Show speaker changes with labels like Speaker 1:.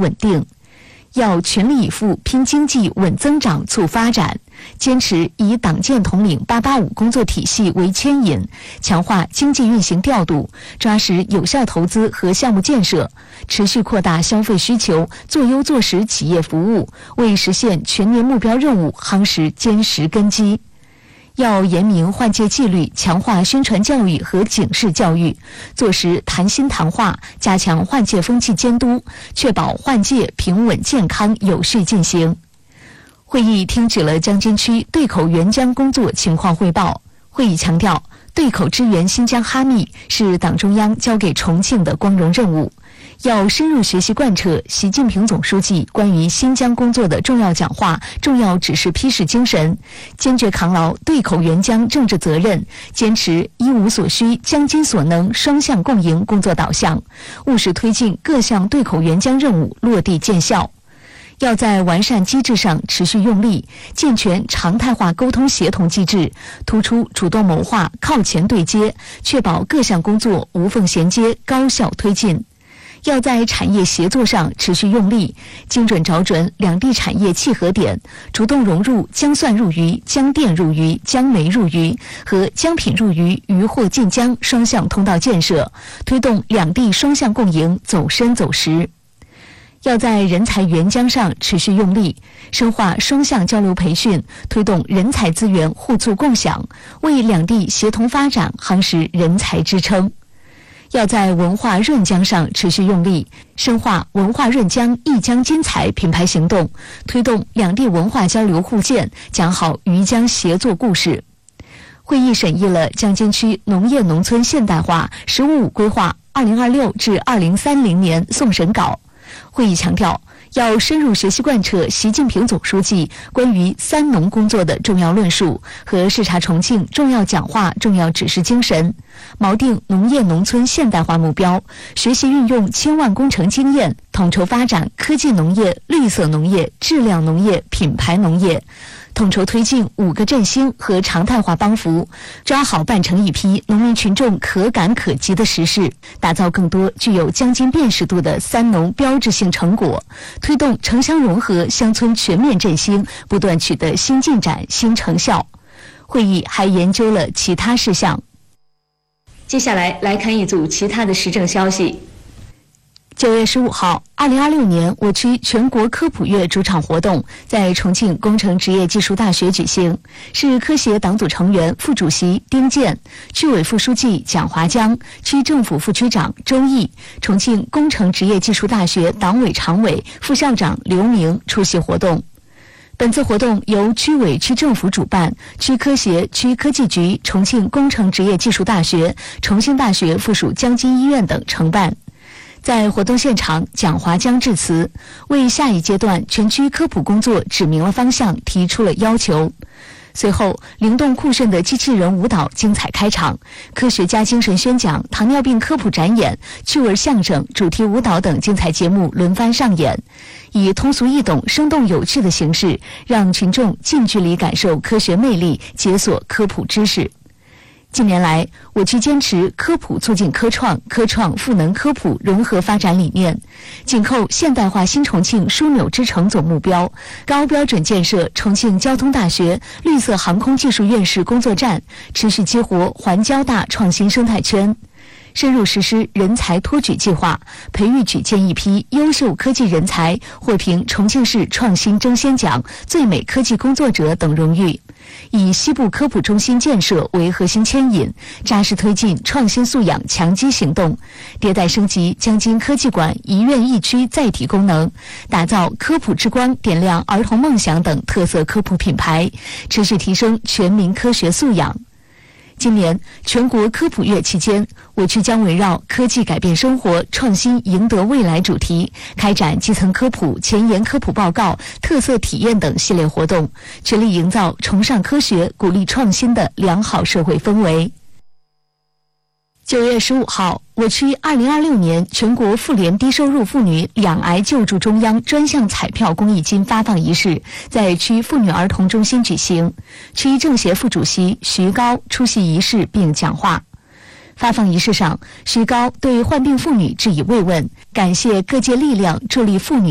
Speaker 1: 稳定。要全力以赴拼经济稳增长促发展，坚持以党建统领885工作体系为牵引，强化经济运行调度，抓实有效投资和项目建设，持续扩大消费需求，做优做实企业服务，为实现全年目标任务夯实坚实根基。要严明换届纪律，强化宣传教育和警示教育，做实谈心谈话，加强换届风气监督，确保换届平稳健康有序进行。会议听取了江津区对口援疆工作情况汇报。会议强调，对口支援新疆哈密是党中央交给重庆的光荣任务，要深入学习贯彻习近平总书记关于新疆工作的重要讲话、重要指示批示精神，坚决扛牢对口援疆政治责任，坚持一无所需、疆津所能双向共赢工作导向，务实推进各项对口援疆任务落地见效。要在完善机制上持续用力，健全常态化沟通协同机制，突出主动谋划、靠前对接，确保各项工作无缝衔接、高效推进。要在产业协作上持续用力，精准找准两地产业契合点，主动融入姜蒜入渝、姜电入渝、姜煤入渝和姜品入渝、渝货进疆双向通道建设，推动两地双向共赢走深走实。要在人才援疆上持续用力，深化双向交流培训，推动人才资源互促共享，为两地协同发展夯实人才支撑。要在文化润疆上持续用力，深化文化润疆一疆金才品牌行动，推动两地文化交流互鉴，讲好渝疆协作故事。会议审议了江津区农业农村现代化“十五五”规划2026至2030年送审稿。会议强调，要深入学习贯彻习近平总书记关于三农工作的重要论述和视察重庆重要讲话、重要指示精神，锚定农业农村现代化目标，学习运用千万工程经验，统筹发展科技农业、绿色农业、质量农业、品牌农业，统筹推进5个振兴和常态化帮扶，抓好办成一批农民群众可感可及的实事，打造更多具有江津辨识度的三农标志性成果，推动城乡融合、乡村全面振兴不断取得新进展、新成效。会议还研究了其他事项。接下来看一组其他的时政消息。9月15号，2026年我区全国科普月主场活动在重庆工程职业技术大学举行，市科协党组成员、副主席丁健、区委副书记蒋华江、区政府副区长周毅、重庆工程职业技术大学党委常委、副校长刘明出席活动。本次活动由区委区政府主办，区科协、区科技局、重庆工程职业技术大学、重庆大学附属江津医院等承办。在活动现场，蒋华江致辞，为下一阶段全区科普工作指明了方向，提出了要求。随后，灵动酷炫的机器人舞蹈精彩开场，科学家精神宣讲、糖尿病科普展演、趣味相声、主题舞蹈等精彩节目轮番上演，以通俗易懂、生动有趣的形式，让群众近距离感受科学魅力，解锁科普知识。近年来，我区坚持科普促进科创、科创赋能科普融合发展理念，紧扣现代化新重庆枢纽之城总目标，高标准建设重庆交通大学绿色航空技术院士工作站，持续激活环交大创新生态圈。深入实施人才托举计划，培育举荐一批优秀科技人才，获评重庆市创新争先奖、最美科技工作者等荣誉。以西部科普中心建设为核心牵引，扎实推进创新素养强基行动，迭代升级江津科技馆一院一区载体功能，打造科普之光，点亮儿童梦想等特色科普品牌，持续提升全民科学素养。今年全国科普月期间，我区将围绕科技改变生活、创新赢得未来主题，开展基层科普、前沿科普报告、特色体验等系列活动，全力营造崇尚科学、鼓励创新的良好社会氛围。9月15号，我区2026年全国妇联低收入妇女两癌救助中央专项彩票公益金发放仪式在区妇女儿童中心举行，区政协副主席徐高出席仪式并讲话。发放仪式上，徐高对患病妇女致以慰问，感谢各界力量助力妇女